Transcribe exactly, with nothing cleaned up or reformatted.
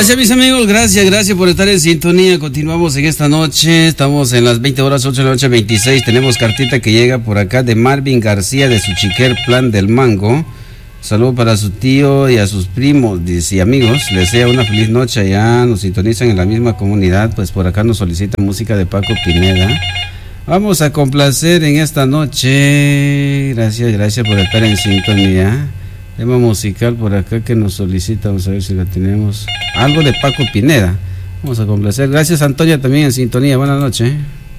Gracias, mis amigos, gracias, gracias por estar en sintonía. Continuamos en esta noche, estamos en las veinte horas, ocho de la noche, veintiséis. Tenemos cartita que llega por acá de Marvin García de Suchiquer, Plan del Mango. Saludo para su tío y a sus primos, dice, y amigos, les desea una feliz noche allá, nos sintonizan en la misma comunidad, pues por acá nos solicitan música de Paco Pineda. Vamos a complacer en esta noche, gracias, gracias por estar en sintonía. Tema musical por acá que nos solicita, vamos a ver si la tenemos, algo de Paco Pineda, vamos a complacer. Gracias, Antonia, también en sintonía, buenas noches.